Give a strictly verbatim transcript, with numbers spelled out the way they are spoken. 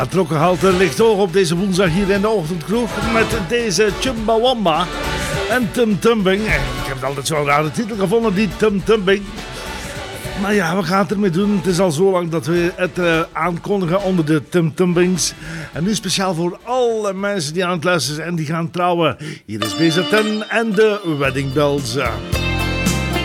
Trokkenhalte ligt hoog op deze woensdag hier in de ochtendkroeg met deze Chumbawamba en Tum Tumbing. Ik heb het altijd zo'n rare titel gevonden, die Tum Tumbing. Maar ja, we gaan het ermee doen. Het is al zo lang dat we het uh, aankondigen onder de Tum Tumbings. En nu speciaal voor alle mensen die aan het luisteren zijn en die gaan trouwen. Hier is B Z N en de Wedding Bells.